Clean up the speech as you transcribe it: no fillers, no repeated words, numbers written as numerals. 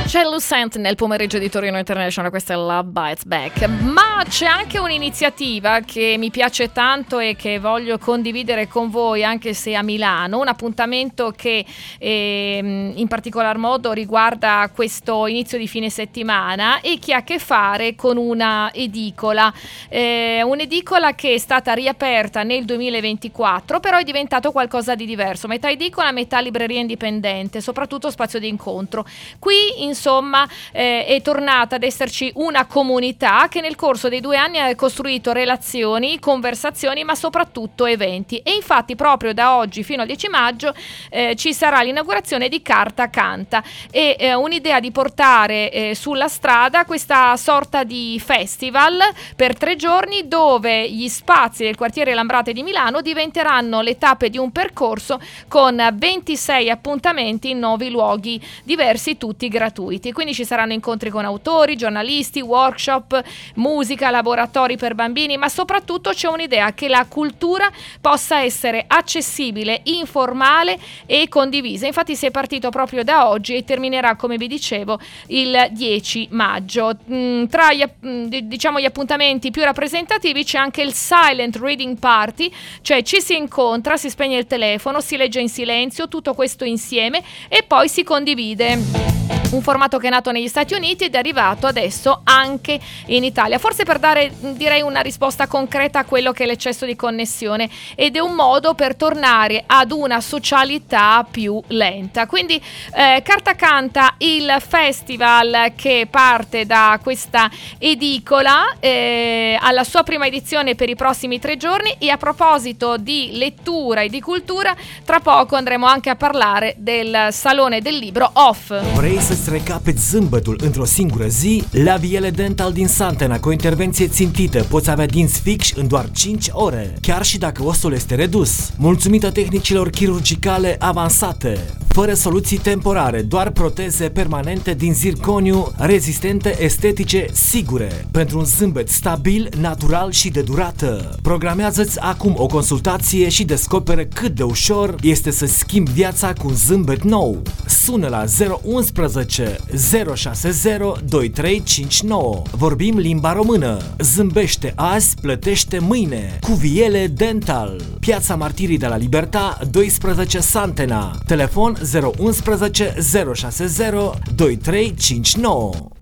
Marcello Sent nel pomeriggio di Torino International, questa è Love Bites Back. Ma c'è anche un'iniziativa che mi piace tanto e che voglio condividere con voi, anche se a Milano, un appuntamento che in particolar modo riguarda questo inizio di fine settimana e che ha a che fare con una edicola, un'edicola che è stata riaperta nel 2024, però è diventato qualcosa di diverso, metà edicola, metà libreria indipendente, soprattutto spazio di incontro. Qui insomma è tornata ad esserci una comunità che nel corso dei 2 anni ha costruito relazioni, conversazioni, ma soprattutto eventi. E infatti proprio da oggi fino al 10 maggio ci sarà l'inaugurazione di Carta Canta, e un'idea di portare sulla strada questa sorta di festival per 3 giorni, dove gli spazi del quartiere Lambrate di Milano diventeranno le tappe di un percorso con 26 appuntamenti in 9 luoghi diversi, tutti gratuiti. Quindi ci saranno incontri con autori, giornalisti, workshop, musica, laboratori per bambini, ma soprattutto c'è un'idea che la cultura possa essere accessibile, informale e condivisa. Infatti si è partito proprio da oggi e terminerà, come vi dicevo, il 10 maggio. Tra gli appuntamenti più rappresentativi c'è anche il Silent Reading Party, cioè ci si incontra, si spegne il telefono, si legge in silenzio, tutto questo insieme e poi si condivide. Un formato che è nato negli Stati Uniti ed è arrivato adesso anche in Italia, forse per dare, direi, una risposta concreta a quello che è l'eccesso di connessione, ed è un modo per tornare ad una socialità più lenta. Quindi Carta Canta, il festival che parte da questa edicola, alla sua prima edizione per i prossimi 3 giorni. E a proposito di lettura e di cultura, tra poco andremo anche a parlare del Salone del Libro Off. Vrei să-ți recapeți zâmbetul într-o singură zi? La Viele Dental din Santena, cu o intervenție țintită, poți avea dinți fixi în doar 5 ore, chiar și dacă ostul este redus. Mulțumită tehnicilor chirurgicale avansate, fără soluții temporare, doar proteze permanente din zirconiu, rezistente, estetice, sigure, pentru un zâmbet stabil, natural și de durată. Programează-ți acum o consultație și descoperă cât de ușor este să schimbi viața cu un zâmbet nou. Sună la 011 060 2359. Vorbim limba română. Zâmbește azi, plătește mâine. Cu Viele Dental. Piața Martirii de la Liberta, 12 Santena. Telefon 011 060 2359.